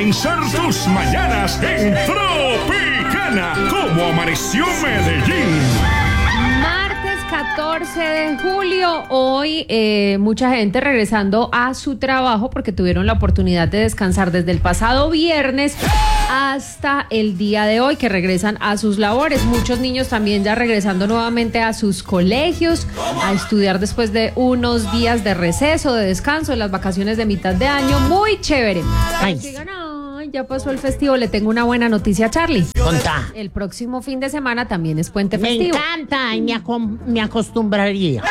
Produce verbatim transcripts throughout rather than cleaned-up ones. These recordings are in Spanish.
comenzar tus mañanas en Tropicana. ¿Cómo amaneció Medellín? Martes catorce de julio, hoy eh, mucha gente regresando a su trabajo porque tuvieron la oportunidad de descansar desde el pasado viernes hasta el día de hoy, que regresan a sus labores. Muchos niños también ya regresando nuevamente a sus colegios a estudiar después de unos días de receso, de descanso, las vacaciones de mitad de año. Muy chévere. Ay. Digan, ay, ya pasó el festivo. Le tengo una buena noticia a Charlie. Contá. El próximo fin de semana también es puente festivo. Me encanta y me, acom- me acostumbraría.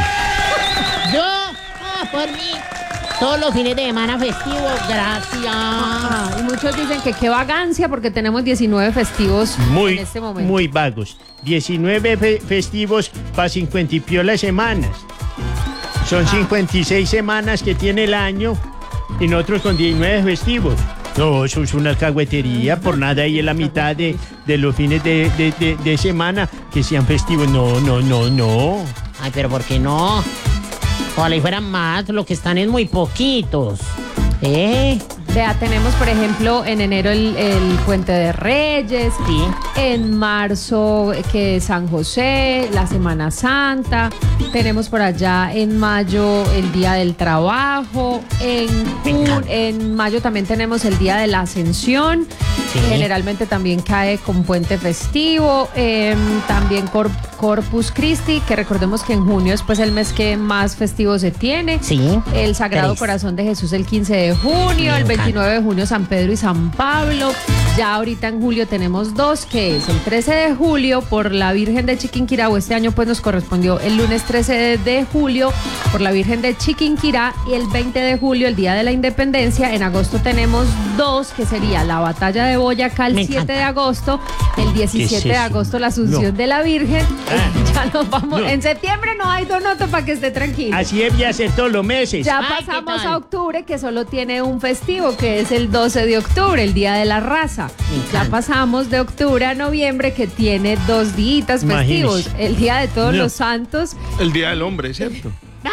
Yo, oh, por mí, todos los fines de semana festivos, gracias. Ah, y muchos dicen que qué vagancia porque tenemos diecinueve festivos muy, en este momento. Muy vagos. diecinueve fe- festivos para cincuenta y piola semanas. Son Ah. cincuenta y seis semanas que tiene el año y nosotros con diecinueve festivos. No, eso es una alcahuetería, por nada ahí en la mitad de, de los fines de, de, de, de semana que sean festivos. No, no, no, no. Ay, pero ¿por qué no? Ojalá y fueran más, lo que están es muy poquitos. ¿Eh? Vea, tenemos por ejemplo en enero el, el Puente de Reyes, Sí. en marzo que es San José, la Semana Santa, tenemos por allá en mayo el Día del Trabajo, en, jun- en mayo también tenemos el Día de la Ascensión, Sí. generalmente también cae con puente festivo, eh, también Cor- Corpus Christi, que recordemos que en junio es pues el mes que más festivo se tiene. Sí. El Sagrado Tres. Corazón de Jesús el quince de junio, Me el encanta. veintinueve de junio San Pedro y San Pablo. Ya ahorita en julio tenemos dos, que es el trece de julio por la Virgen de Chiquinquirá, o este año pues nos correspondió el lunes trece de julio por la Virgen de Chiquinquirá, y el veinte de julio, el Día de la Independencia. En agosto tenemos dos, que sería la Batalla de Boyacá el Me siete encanta. de agosto, el diecisiete ¿Qué de es eso? agosto la Asunción No. de la Virgen. Ah. Ya nos vamos. No. En septiembre no hay donoto para que esté tranquilo. Así debía ser todos los meses. Ya Ay, ¿qué pasamos tal? a octubre, que solo tiene un festivo, que es el doce de octubre, el Día de la Raza. Me Ya encanta. pasamos de octubre a noviembre, que tiene dos días festivos. Imagínese. El Día de Todos No. los Santos, El Día del Hombre, ¿cierto?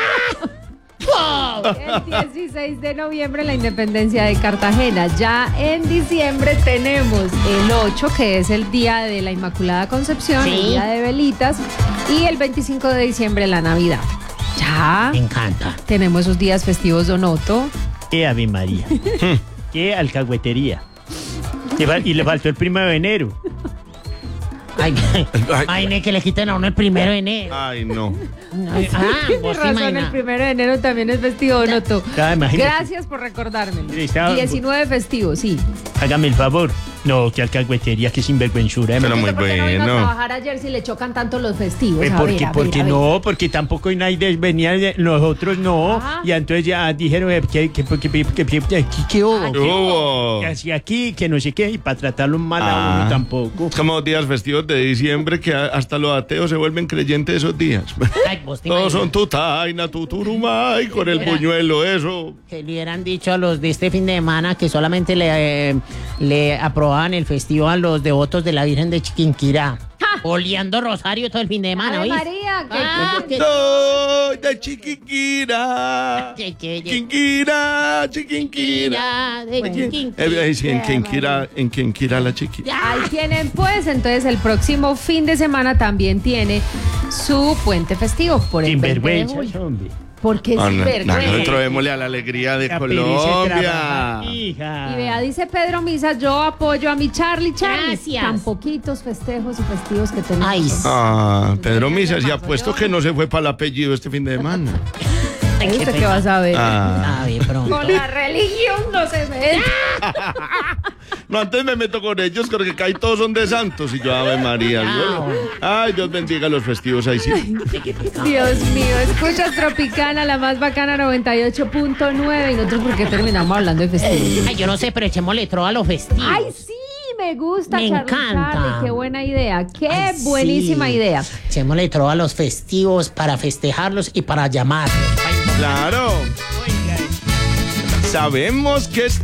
el dieciséis de noviembre, la Independencia de Cartagena. Ya en diciembre tenemos el ocho, que es el Día de la Inmaculada Concepción, Sí. el Día de Velitas, y el veinticinco de diciembre la Navidad. Ya Me encanta. tenemos esos días festivos, Donoto. ¡Qué Ave María! ¡Qué alcahuetería! Le fal- Y le faltó el primero de enero. Ay, Ay. imagine que le quiten a uno el primero de enero. Ay, no. Ay, ah, Tienes vos te razón, el imaginas. primero de enero también es festivo, Donoto. Ya, imagínate. Gracias por recordármelo. Sí, estaba- diecinueve festivos, sí. Hágame el favor. No, qué alcahuetería, qué sinvergüenzura. Pero hermano. muy ¿Por qué no vino a bueno. trabajar ayer si le chocan tanto los festivos? Pues A porque, ver, a ver, porque a ver. no, porque tampoco hay nadie venía de nosotros no. Ah. Y entonces ya dijeron eh, que que que que que que- que- aquí qué hubo, ¿Qué hubo? que hacia aquí, que no sé qué, y para tratarlo mal a Ah. uno tampoco. Es como días festivos de diciembre que a- hasta los ateos se vuelven creyentes esos días. Ay, vos te Todos imaginas. son tu taina, tu turumay, con el Mira. buñuelo, eso. Que le hubieran dicho a los de este fin de semana que solamente le, eh, le aprobaban el festival a los devotos de la Virgen de Chiquinquirá. Oleando rosario todo el fin de semana, Ave ¿oís? María, que- Ah, que- Soy de Chiquinquirá. que- que- que- Chiquinquirá, Chiquinquirá. Chiquinquirá, de Oye, Chiquinquirá. eh, sí, en Quinquirá, en Quinquirá la chiqui. Ahí tienen pues, entonces el próximo fin de semana también tiene su puente festivo por el veinte de Sinvergüenzas, julio. hombre. Porque es Ah, no, no, vergüenza. nosotros démosle a la alegría de La pereza de Colombia. trabajar, hija. Y vea, dice Pedro Misa, yo apoyo a mi Charlie Charlie. Gracias. Tan poquitos festejos y festivos que tenemos. Ay, Ah, Pedro Pues, Misas, y ¿qué apuesto pasó? que no se fue para el apellido este fin de semana. Ay, qué ¿Usted qué pena. vas a ver? Ah. A ver, pronto. Con la religión no se ve. No, antes me meto con ellos porque acá todos son de santos y yo, Ave María. No. Ay, Dios bendiga los festivos ahí sí. Dios mío, escuchas Tropicana, la más bacana, noventa y ocho punto nueve. Y nosotros, ¿por qué terminamos hablando de festivos? Ay, yo no sé, pero echémosle tro a los festivos. ¡Ay, sí! Me gusta, Me Charlie, encanta. Charlie, qué buena idea, qué Ay, buenísima sí. idea. Echémosle tro a los festivos para festejarlos y para llamarlos. Ay, Claro. Sabemos que es